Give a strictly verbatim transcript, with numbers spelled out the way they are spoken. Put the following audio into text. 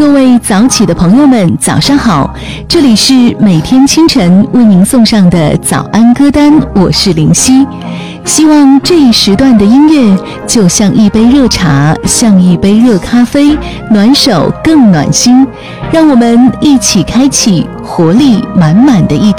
各位早起的朋友们，早上好！这里是每天清晨为您送上的早安歌单，我是林夕。希望这一时段的音乐就像一杯热茶，像一杯热咖啡，暖手更暖心。让我们一起开启活力满满的一天。